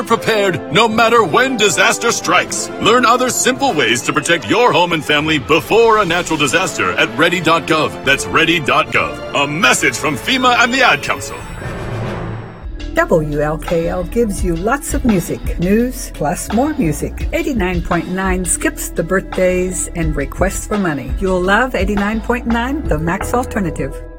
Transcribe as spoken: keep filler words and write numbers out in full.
Prepared no matter when disaster strikes. Learn other simple ways to protect your home and family before a natural disaster at ready dot gov. That's ready dot gov. A message from FEMA and the Ad Council. W L K L gives you lots of music, news, plus more music. eighty-nine point nine skips the birthdays and requests for money. You'll love eighty-nine point nine, the Max Alternative.